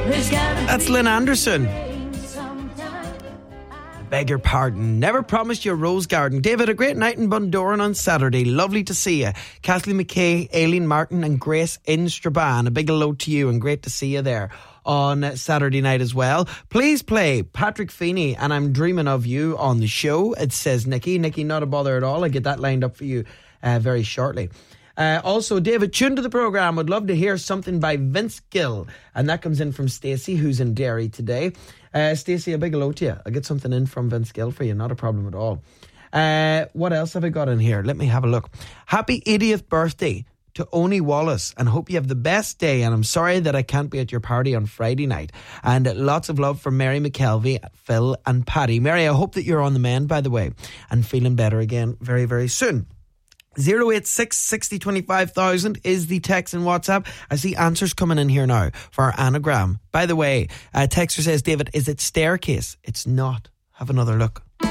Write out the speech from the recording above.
That's Lynn Anderson. Beg your pardon. Never promised you a rose garden. David, a great night in Bundoran on Saturday. Lovely to see you. Kathleen McKay, Aileen Martin and Grace in Strabane. A big hello to you and great to see you there on Saturday night as well. Please play Patrick Feeney and I'm Dreaming of You on the show. It says Nikki. Nikki, not a bother at all. I'll get that lined up for you very shortly. Also, David, tune to the programme. Would love to hear something by Vince Gill. And that comes in from Stacey, who's in Derry today. Stacey, a big hello to you. I'll get something in from Vince Gill for you. Not a problem at all. What else have I got in here? Let me have a look. Happy 80th birthday to Oni Wallace and hope you have the best day. And I'm sorry that I can't be at your party on Friday night. And lots of love from Mary McKelvey, Phil and Paddy. Mary, I hope that you're on the mend, by the way, and feeling better again very, very soon. 086 60 25,000 is the text and WhatsApp. I see answers coming in here now for our anagram. By the way, texter says, David, is it staircase? It's not. Have another look.